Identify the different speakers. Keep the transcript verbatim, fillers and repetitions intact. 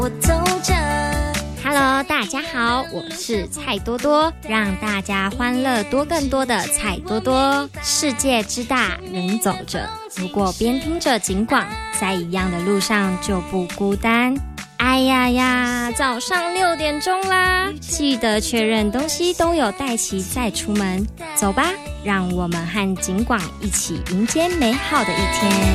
Speaker 1: 我走着 Hello， 大家好，我是蔡多多，让大家欢乐多更多的蔡多多。世界之大，人走着，如果边听着警广，在一样的路上就不孤单。哎呀呀，早上六点钟啦，记得确认东西都有带齐再出门。走吧，让我们和警广一起迎接美好的一天。